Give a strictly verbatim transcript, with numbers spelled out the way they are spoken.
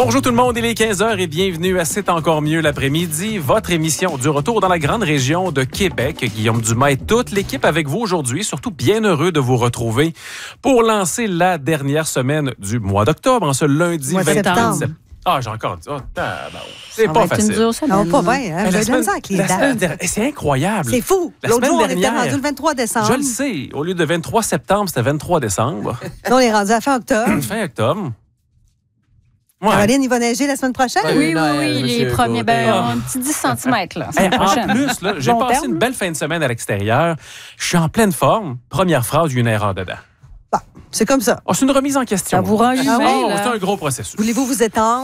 Bonjour tout le monde, il est quinze heures et bienvenue à C'est encore mieux l'après-midi, votre émission du retour dans la grande région de Québec. Guillaume Dumas et toute l'équipe avec vous aujourd'hui, surtout bien heureux de vous retrouver pour lancer la dernière semaine du mois d'octobre, en ce lundi mois de vingt-huit septembre. septembre. Ah, j'ai encore dit. Oh, tabarou. c'est Ça pas va être une facile. dure semaine. Non, pas bien. Hein? Mais J'ai la de la misère semaine, avec les la semaine dates. dernière- c'est incroyable. C'est fou. La L'autre semaine jour, on était dernière, rendu le vingt-trois décembre. Je le sais. Au lieu de vingt-trois septembre, c'était vingt-trois décembre. Là, on est rendu à fin octobre. Fin octobre. Ouais. Caroline, il va neiger la semaine prochaine? Oui, oui, Noël, oui, les monsieur premiers, Côté. ben, Ah. un petit dix centimètres, là, Hey, semaine en prochaine. plus, là, j'ai Long passé terme. une belle fin de semaine à l'extérieur. Je suis en pleine forme. Première phrase, il y a une erreur dedans. Bon, c'est comme ça. Oh, c'est une remise en question. Ça vous rend là. humain, Oh, là. c'est un gros processus. Voulez-vous vous étendre?